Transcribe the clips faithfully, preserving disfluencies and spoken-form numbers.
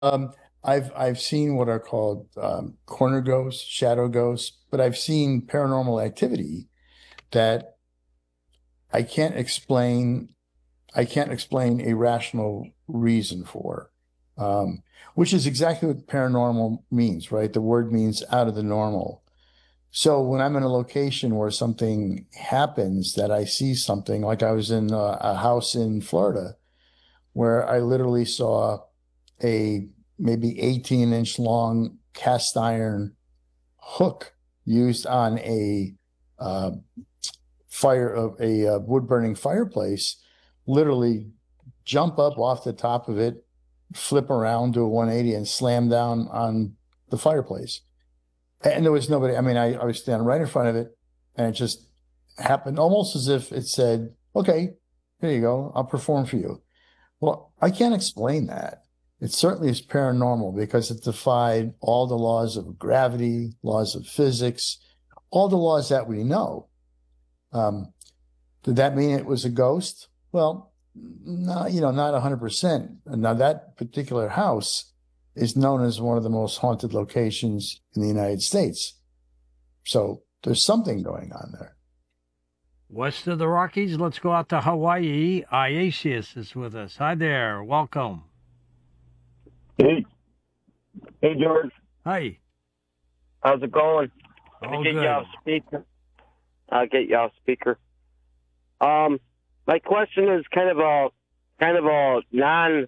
Um, I've I've seen what are called um, corner ghosts, shadow ghosts, but I've seen paranormal activity that I can't explain. I can't explain a rational reason for, um, which is exactly what paranormal means, right? The word means out of the normal. So when I'm in a location where something happens, that I see something, like I was in a, a house in Florida where I literally saw a maybe eighteen inch long cast iron hook used on a uh, fire of a uh, wood burning fireplace, literally jump up off the top of it, flip around, do a one eighty, and slam down on the fireplace. And there was nobody. I mean, I, I was standing right in front of it, and it just happened almost as if it said, "Okay, here you go. I'll perform for you." Well, I can't explain that. It certainly is paranormal because it defied all the laws of gravity, laws of physics, all the laws that we know. Um, did that mean it was a ghost? Well, no, you know, not one hundred percent. Now, that particular house is known as one of the most haunted locations in the United States. So there's something going on there. West of the Rockies, let's go out to Hawaii. Iasius is with us. Hi there. Welcome. Hey, hey, George. Hi. How's it going? Let All me get good. you off speaker. I'll get you off speaker. Um, my question is kind of a kind of a non.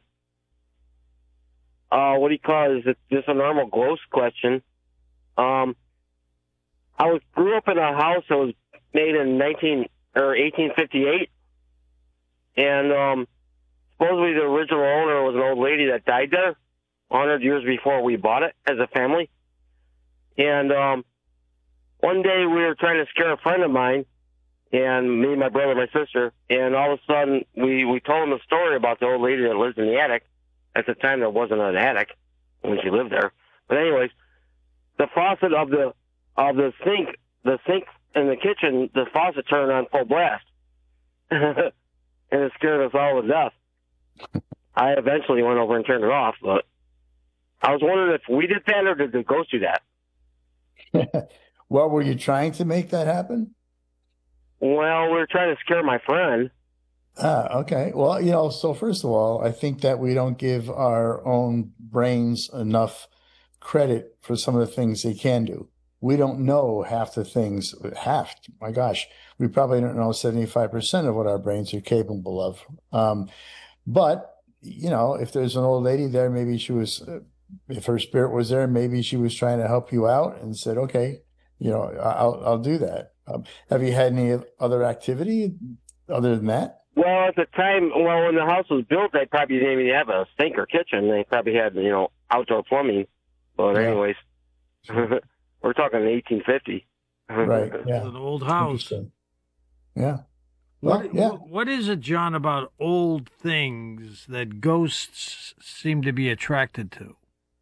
Uh, what do you call it? Is it just a normal ghost question? Um, I was grew up in a house that was made in nineteen or eighteen fifty-eight, and um, supposedly the original owner was an old lady that died there one hundred years before we bought it as a family. And um, one day we were trying to scare a friend of mine, and me, my brother, my sister, and all of a sudden we, we told him a story about the old lady that lives in the attic. At the time, there wasn't an attic when she lived there. But anyways, the faucet of the of the sink, the sink in the kitchen, the faucet turned on full blast, and it scared us all to death. I eventually went over and turned it off, but I was wondering if we did that or did the ghost do that? Well, were you trying to make that happen? Well, we were trying to scare my friend. Ah, okay. Well, you know, so first of all, I think that we don't give our own brains enough credit for some of the things they can do. We don't know half the things, half, my gosh, we probably don't know seventy-five percent of what our brains are capable of. Um, but, you know, if there's an old lady there, maybe she was, uh, if her spirit was there, maybe she was trying to help you out and said, okay, you know, I'll, I'll do that. Um, have you had any other activity other than that? Well, at the time, well, when the house was built, they probably didn't even have a sink or kitchen. They probably had, you know, outdoor plumbing. But Yeah. anyways, we're talking eighteen fifty. Right. Yeah. It's an old house. Interesting. Yeah. Well, What, yeah. what, what is it, John, about old things that ghosts seem to be attracted to?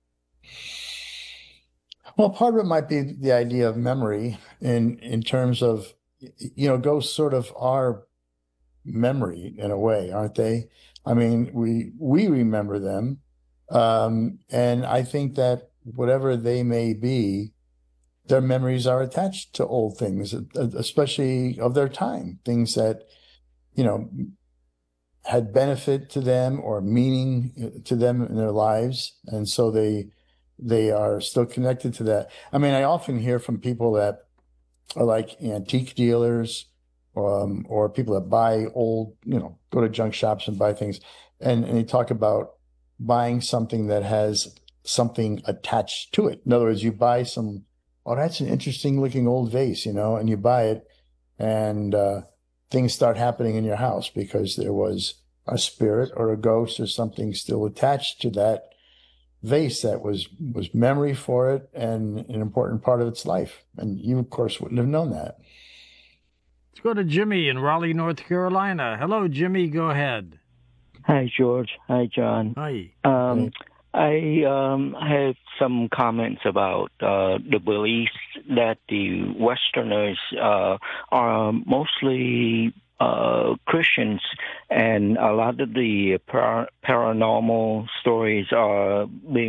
Well, part of it might be the idea of memory in in terms of, you know, ghosts sort of are memory in a way, aren't they? I mean, we we remember them, um, and I think that whatever they may be, their memories are attached to old things, especially of their time, things that, you know, had benefit to them or meaning to them in their lives, and so they they are still connected to that. I mean, I often hear from people that are like antique dealers, um, or people that buy old, you know, go to junk shops and buy things, and, and they talk about buying something that has something attached to it. In other words, you buy some, oh, that's an interesting looking old vase, you know, and you buy it, and uh, things start happening in your house because there was a spirit or a ghost or something still attached to that vase that was was memory for it and an important part of its life. And you, of course, wouldn't have known that. Let's go to Jimmy in Raleigh, North Carolina. Hello, Jimmy. Go ahead. Hi, George. Hi, John. Hi. Um, Right. I um, have some comments about uh, the beliefs that the Westerners uh, are mostly uh, Christians, and a lot of the par- paranormal stories are being